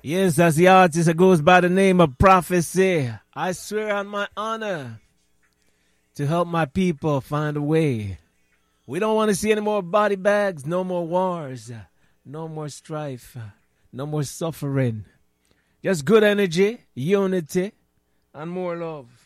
Yes, as the artist that goes by the name of Prophecy, I swear on my honor to help my people find a way. We don't want to see any more body bags, no more wars, no more strife, no more suffering. Just good energy, unity, and more love.